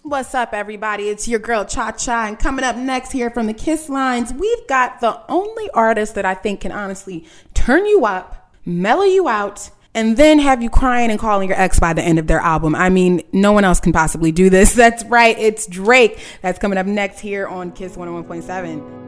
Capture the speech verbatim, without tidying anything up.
What's up, everybody? It's your girl Cha Cha, and coming up next here from the Kiss Lines, we've got the only artist that I think can honestly turn you up, mellow you out, and then have you crying and calling your ex by the end of their album. I mean, no one else can possibly do this. That's right, it's Drake. That's coming up next here on Kiss one oh one point seven.